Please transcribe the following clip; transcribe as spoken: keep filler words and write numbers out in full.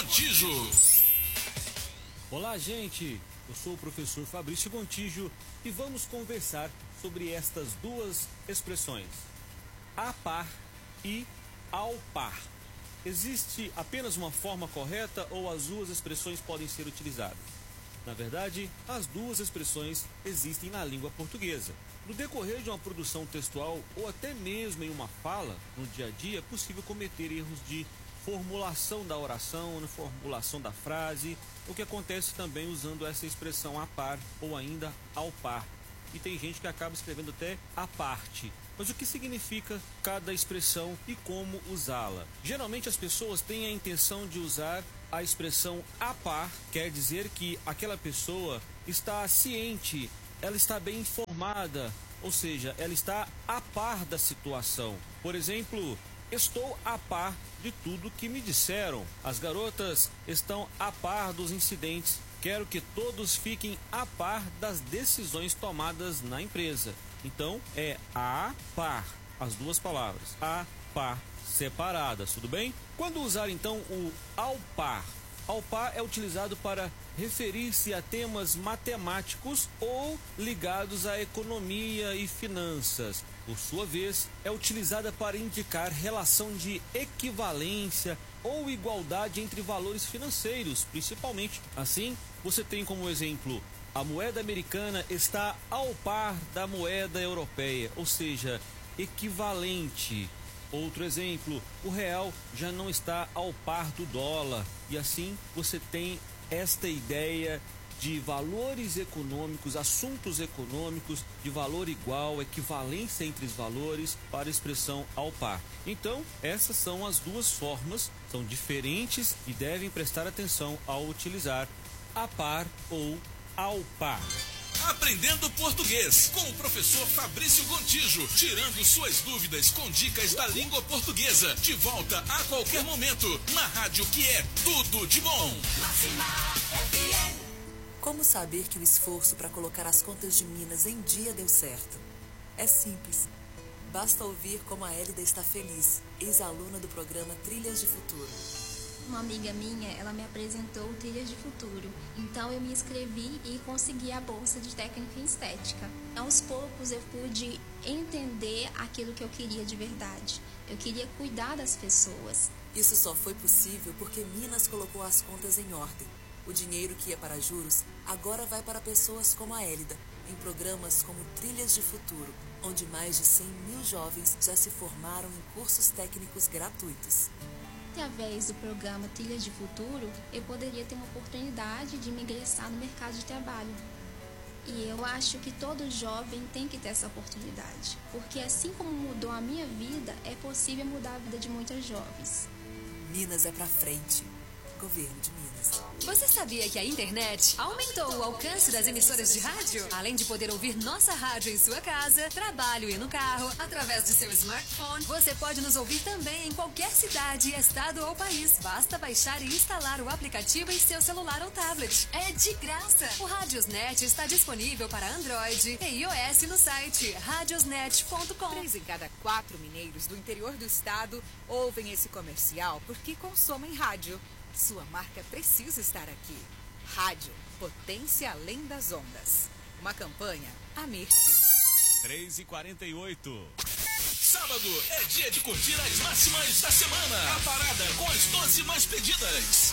Gontijo. Olá, gente. Eu sou o professor Fabrício Gontijo e vamos conversar sobre estas duas expressões, a par e ao par. Existe apenas uma forma correta ou as duas expressões podem ser utilizadas? Na verdade, as duas expressões existem na língua portuguesa. No decorrer de uma produção textual ou até mesmo em uma fala, no dia a dia, é possível cometer erros de formulação da oração, na formulação da frase, o que acontece também usando essa expressão a par ou ainda ao par. E tem gente que acaba escrevendo até a parte. Mas o que significa cada expressão e como usá-la? Geralmente as pessoas têm a intenção de usar a expressão a par, quer dizer que aquela pessoa está ciente, ela está bem informada, ou seja, ela está a par da situação. Por exemplo, estou a par de tudo que me disseram. As garotas estão a par dos incidentes. Quero que todos fiquem a par das decisões tomadas na empresa. Então, é a par, as duas palavras, a par, separadas, tudo bem? Quando usar então o ao par? Ao par é utilizado para referir-se a temas matemáticos ou ligados à economia e finanças. Por sua vez, é utilizada para indicar relação de equivalência ou igualdade entre valores financeiros, principalmente. Assim, você tem como exemplo, a moeda americana está ao par da moeda europeia, ou seja, equivalente. Outro exemplo, o real já não está ao par do dólar. E assim você tem esta ideia de valores econômicos, assuntos econômicos de valor igual, equivalência entre os valores para a expressão ao par. Então, essas são as duas formas, são diferentes e devem prestar atenção ao utilizar a par ou ao par. Aprendendo português com o professor Fabrício Gontijo, tirando suas dúvidas com dicas da língua portuguesa. De volta a qualquer momento, na rádio que é tudo de bom. Como saber que o esforço para colocar as contas de Minas em dia deu certo? É simples. Basta ouvir como a Hélida está feliz, ex-aluna do programa Trilhas de Futuro. Uma amiga minha, ela me apresentou o Trilhas de Futuro. Então eu me inscrevi e consegui a bolsa de técnica em estética. Aos poucos eu pude entender aquilo que eu queria de verdade. Eu queria cuidar das pessoas. Isso só foi possível porque Minas colocou as contas em ordem. O dinheiro que ia para juros agora vai para pessoas como a Hélida, em programas como Trilhas de Futuro, onde mais de cem mil jovens já se formaram em cursos técnicos gratuitos. Através do programa Trilhas de Futuro, eu poderia ter uma oportunidade de me ingressar no mercado de trabalho. E eu acho que todo jovem tem que ter essa oportunidade, porque assim como mudou a minha vida, é possível mudar a vida de muitas jovens. Minas é pra frente. Governo de Minas. Você sabia que a internet aumentou o alcance das emissoras de rádio? Além de poder ouvir nossa rádio em sua casa, trabalho e no carro, através de seu smartphone, você pode nos ouvir também em qualquer cidade, estado ou país. Basta baixar e instalar o aplicativo em seu celular ou tablet. É de graça! O Radiosnet está disponível para Android e iOS no site radiosnet ponto com. Três em cada quatro mineiros do interior do estado ouvem esse comercial porque consomem rádio. Sua marca precisa estar aqui. Rádio, potência além das ondas. Uma campanha Amirce. três e quarenta e oito. Sábado é dia de curtir as máximas da semana. A parada com as doze mais pedidas.